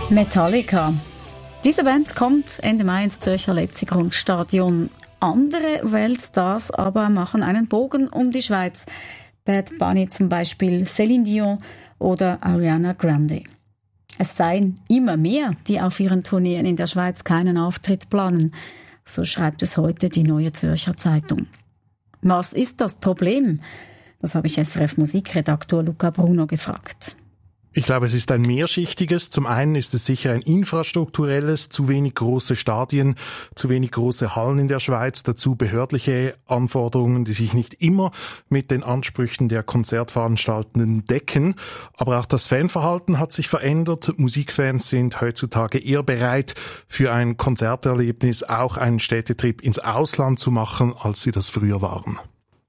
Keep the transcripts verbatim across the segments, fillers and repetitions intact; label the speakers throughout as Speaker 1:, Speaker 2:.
Speaker 1: Metallica. Diese Band kommt Ende Mai ins Zürcher Letzigrund-Stadion. Andere Weltstars aber machen einen Bogen um die Schweiz. Bad Bunny zum Beispiel, Céline Dion oder Ariana Grande. Es seien immer mehr, die auf ihren Tourneen in der Schweiz keinen Auftritt planen. So schreibt es heute die Neue Zürcher Zeitung. Was ist das Problem? Das habe ich S R F-Musikredaktor Luca Bruno gefragt.
Speaker 2: Ich glaube, es ist ein mehrschichtiges. Zum einen ist es sicher ein infrastrukturelles, zu wenig große Stadien, zu wenig große Hallen in der Schweiz, dazu behördliche Anforderungen, die sich nicht immer mit den Ansprüchen der Konzertveranstaltenden decken. Aber auch das Fanverhalten hat sich verändert. Musikfans sind heutzutage eher bereit, für ein Konzerterlebnis auch einen Städtetrip ins Ausland zu machen, als sie das früher waren.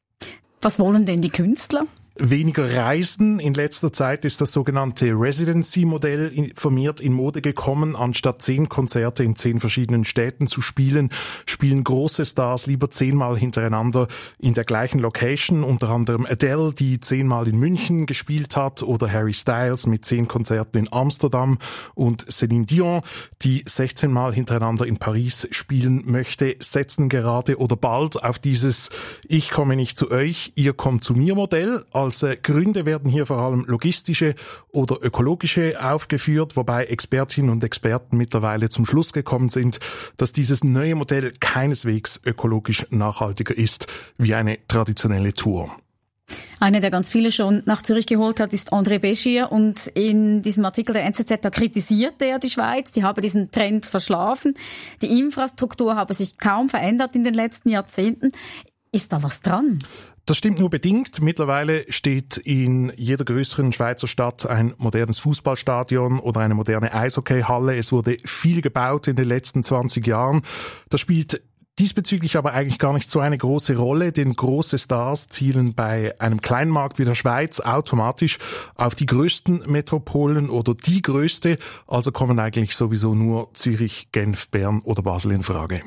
Speaker 1: Was wollen denn die Künstler?
Speaker 2: Weniger Reisen. In letzter Zeit ist das sogenannte Residency-Modell vermehrt in Mode gekommen. Anstatt zehn Konzerte in zehn verschiedenen Städten zu spielen, spielen große Stars lieber zehnmal hintereinander in der gleichen Location. Unter anderem Adele, die zehnmal in München gespielt hat, oder Harry Styles mit zehn Konzerten in Amsterdam, und Céline Dion, die sechzehnmal hintereinander in Paris spielen möchte, setzen gerade oder bald auf dieses Ich komme nicht zu euch, ihr kommt zu mir Modell. Als Gründe werden hier vor allem logistische oder ökologische aufgeführt, wobei Expertinnen und Experten mittlerweile zum Schluss gekommen sind, dass dieses neue Modell keineswegs ökologisch nachhaltiger ist wie eine traditionelle Tour.
Speaker 1: Eine, der ganz viele schon nach Zürich geholt hat, ist André Béchier, und in diesem Artikel der N Z Z, da kritisiert er die Schweiz, die habe diesen Trend verschlafen. Die Infrastruktur habe sich kaum verändert in den letzten Jahrzehnten. Ist da was dran?
Speaker 2: Das stimmt nur bedingt. Mittlerweile steht in jeder größeren Schweizer Stadt ein modernes Fußballstadion oder eine moderne Eishockeyhalle. Es wurde viel gebaut in den letzten zwanzig Jahren. Das spielt diesbezüglich aber eigentlich gar nicht so eine große Rolle, denn große Stars zielen bei einem kleinen Markt wie der Schweiz automatisch auf die größten Metropolen oder die größte. Also kommen eigentlich sowieso nur Zürich, Genf, Bern oder Basel in Frage.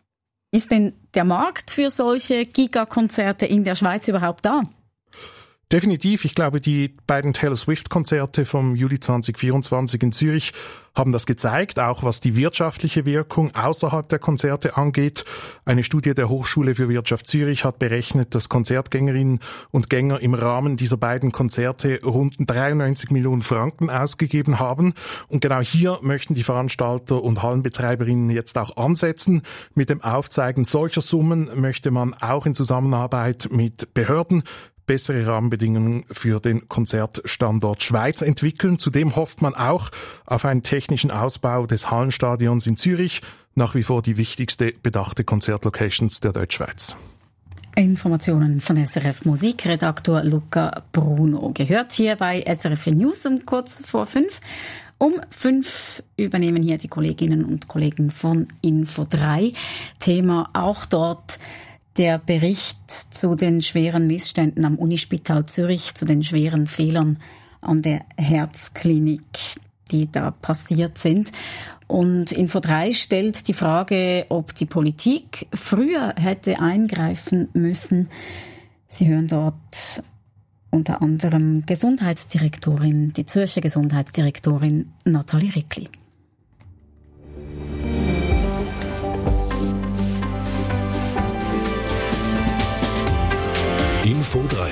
Speaker 1: Ist denn der Markt für solche Gigakonzerte in der Schweiz überhaupt da?
Speaker 2: Definitiv. Ich glaube, die beiden Taylor Swift-Konzerte vom Juli zwanzig vierundzwanzig in Zürich haben das gezeigt, auch was die wirtschaftliche Wirkung außerhalb der Konzerte angeht. Eine Studie der Hochschule für Wirtschaft Zürich hat berechnet, dass Konzertgängerinnen und Gänger im Rahmen dieser beiden Konzerte rund dreiundneunzig Millionen Franken ausgegeben haben. Und genau hier möchten die Veranstalter und Hallenbetreiberinnen jetzt auch ansetzen. Mit dem Aufzeigen solcher Summen möchte man auch in Zusammenarbeit mit Behörden bessere Rahmenbedingungen für den Konzertstandort Schweiz entwickeln. Zudem hofft man auch auf einen technischen Ausbau des Hallenstadions in Zürich, nach wie vor die wichtigste bedachte Konzertlocations der Deutschschweiz.
Speaker 1: Informationen von S R F Musikredaktor Luca Bruno. Gehört hier bei S R F News um kurz vor fünf. Um fünf übernehmen hier die Kolleginnen und Kollegen von Info drei. Thema auch dort der Bericht zu den schweren Missständen am Unispital Zürich, zu den schweren Fehlern an der Herzklinik, die da passiert sind. Und Info drei stellt die Frage, ob die Politik früher hätte eingreifen müssen. Sie hören dort unter anderem Gesundheitsdirektorin, die Zürcher Gesundheitsdirektorin Nathalie Rickli.
Speaker 3: Info drei.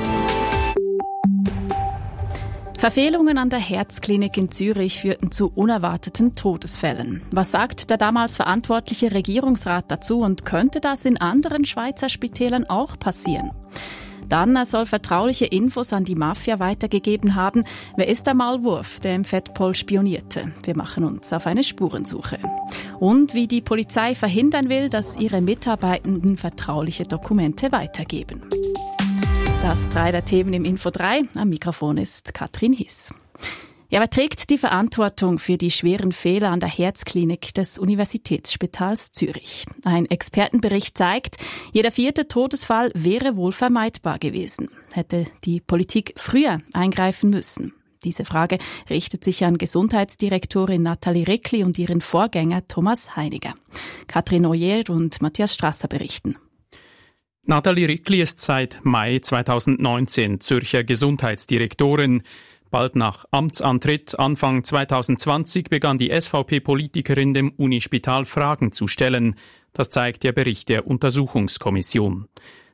Speaker 4: Verfehlungen an der Herzklinik in Zürich führten zu unerwarteten Todesfällen. Was sagt der damals verantwortliche Regierungsrat dazu, und könnte das in anderen Schweizer Spitälern auch passieren? Dann, er soll vertrauliche Infos an die Mafia weitergegeben haben. Wer ist der Maulwurf, der im Fettpol spionierte? Wir machen uns auf eine Spurensuche. Und wie die Polizei verhindern will, dass ihre Mitarbeitenden vertrauliche Dokumente weitergeben. Das drei der Themen im Info drei. Am Mikrofon ist Katrin Hiss. Ja, wer trägt die Verantwortung für die schweren Fehler an der Herzklinik des Universitätsspitals Zürich? Ein Expertenbericht zeigt, jeder vierte Todesfall wäre wohl vermeidbar gewesen. Hätte die Politik früher eingreifen müssen? Diese Frage richtet sich an Gesundheitsdirektorin Nathalie Rickli und ihren Vorgänger Thomas Heiniger. Katrin Oyer und Matthias Strasser berichten.
Speaker 5: Nathalie Rickli ist seit Mai zweitausendneunzehn Zürcher Gesundheitsdirektorin.
Speaker 3: Bald nach Amtsantritt Anfang zweitausendzwanzig begann die S V P-Politikerin dem Unispital Fragen zu stellen. Das zeigt der Bericht der Untersuchungskommission.